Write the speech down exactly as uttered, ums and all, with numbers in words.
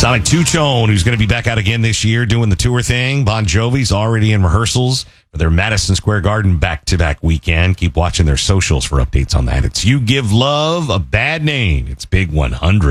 Sonic Two-Tone, who's going to be back out again this year doing the tour thing. Bon Jovi's already in rehearsals for their Madison Square Garden back-to-back weekend. Keep watching their socials for updates on that. It's You Give Love a Bad Name. It's Big one hundred.